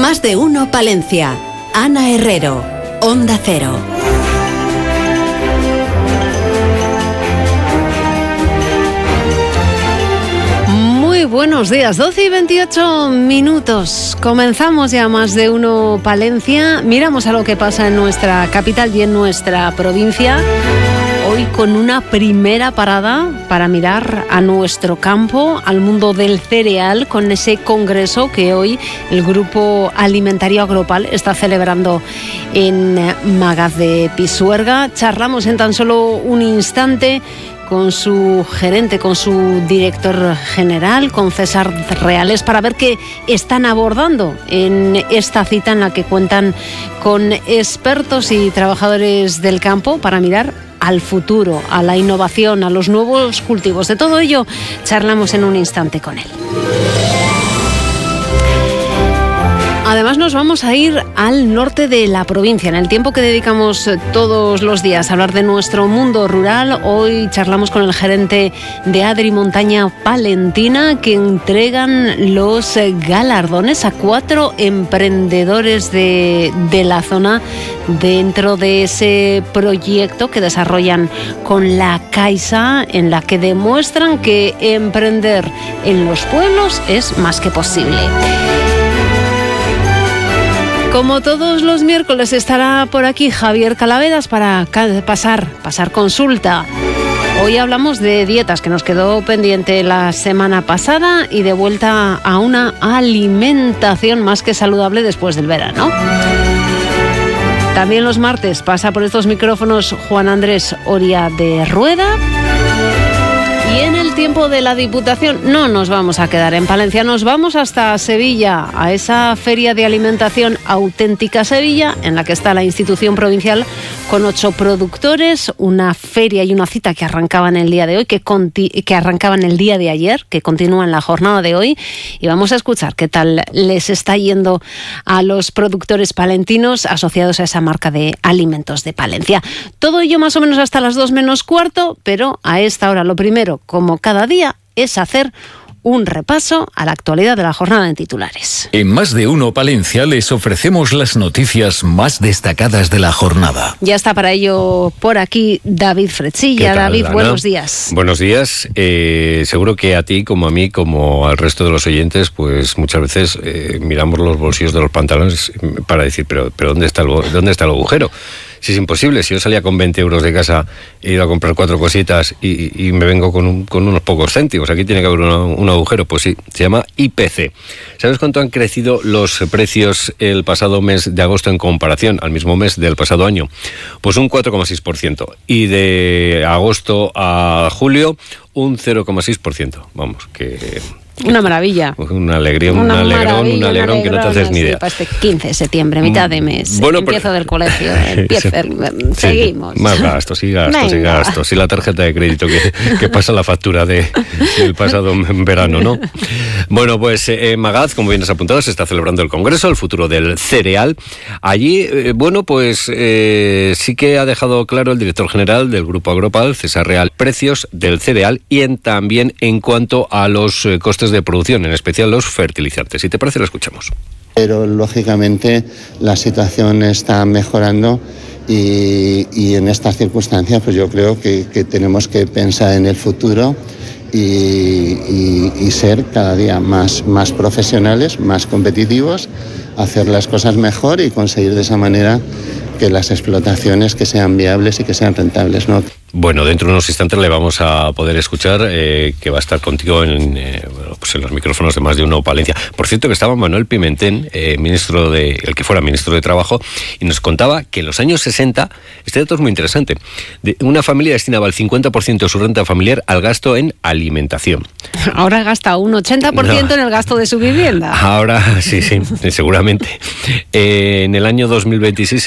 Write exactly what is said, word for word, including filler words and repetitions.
Más de uno Palencia. Ana Herrero, Onda Cero. Muy buenos días, doce y veintiocho minutos. Comenzamos ya Más de uno Palencia. Miramos a lo que pasa en nuestra capital y en nuestra provincia. Hoy con una primera parada para mirar a nuestro campo, al mundo del cereal, con ese congreso que hoy el Grupo Alimentario Agropal está celebrando en Magaz de Pisuerga. Charlamos en tan solo un instante con su gerente, con su director general, con César Reales, para ver qué están abordando en esta cita en la que cuentan con expertos y trabajadores del campo para mirar al futuro, a la innovación, a los nuevos cultivos. De todo ello charlamos en un instante con él. Además nos vamos a ir al norte de la provincia. En el tiempo que dedicamos todos los días a hablar de nuestro mundo rural, hoy charlamos con el gerente de Adri Montaña Palentina, que entregan los galardones a cuatro emprendedores de, de la zona dentro de ese proyecto que desarrollan con la Caixa, en la que demuestran que emprender en los pueblos es más que posible. Como todos los miércoles estará por aquí Javier Calaveras para pasar, pasar consulta. Hoy hablamos de dietas, que nos quedó pendiente la semana pasada, y de vuelta a una alimentación más que saludable después del verano. También los martes pasa por estos micrófonos Juan Andrés Oria de Rueda. Y en el tiempo de la Diputación no nos vamos a quedar en Palencia, nos vamos hasta Sevilla, a esa feria de alimentación Auténtica Sevilla, en la que está la institución provincial con ocho productores, una feria y una cita que arrancaban el día de hoy, que, conti- que arrancaban el día de ayer, que continúan la jornada de hoy, y vamos a escuchar qué tal les está yendo a los productores palentinos asociados a esa marca de alimentos de Palencia. Todo ello más o menos hasta las dos menos cuarto, pero a esta hora lo primero, como cada día, es hacer un repaso a la actualidad de la jornada en titulares. En Más de uno Palencia les ofrecemos las noticias más destacadas de la jornada. Ya está para ello por aquí David Frechilla. David, Ana? Buenos días. Buenos días. Eh, seguro que a ti, como a mí, como al resto de los oyentes, pues muchas veces eh, miramos los bolsillos de los pantalones para decir, pero, pero ¿dónde está el, dónde está el agujero? Si es imposible, si yo salía con veinte euros de casa, he ido a comprar cuatro cositas y, y me vengo con, un, con unos pocos céntimos, aquí tiene que haber una, un agujero. Pues sí, se llama I P C. ¿Sabes cuánto han crecido los precios el pasado mes de agosto en comparación al mismo mes del pasado año? Pues un cuatro coma seis por ciento. Y de agosto a julio, un cero coma seis por ciento. Vamos, que... Una maravilla. Un alegrón, un alegrón, un alegrón que no te haces ni idea. Para este quince de septiembre, mitad de mes, bueno, empiezo pero... del colegio, empiezo, sí, seguimos. Sí, más gastos y gastos Venga. y gastos. Y la tarjeta de crédito que, que pasa la factura de, del pasado verano, ¿no? Bueno, pues en eh, Magaz, como bien has apuntado, se está celebrando el Congreso, el futuro del cereal. Allí, eh, bueno, pues eh, sí que ha dejado claro el director general del Grupo Agropal, César Real, precios del cereal y en, también en cuanto a los eh, costes de producción, en especial los fertilizantes. Si te parece, lo escuchamos. Pero lógicamente la situación está mejorando y, y en estas circunstancias pues yo creo que, que tenemos que pensar en el futuro y, y, y ser cada día más, más profesionales, más competitivos, hacer las cosas mejor y conseguir de esa manera que las explotaciones que sean viables y que sean rentables, ¿no? Bueno, dentro de unos instantes le vamos a poder escuchar, eh, que va a estar contigo en, eh, bueno, pues en los micrófonos de Más de uno Palencia. Por cierto, que estaba Manuel Pimentén, eh, ministro de, el que fuera ministro de Trabajo, y nos contaba que en los años sesenta, este dato es muy interesante, de, una familia destinaba el cincuenta por ciento de su renta familiar al gasto en alimentación. Ahora gasta un ochenta por ciento no. en el gasto de su vivienda. Ahora, sí, sí, seguramente. Eh, en el año dos mil veintiséis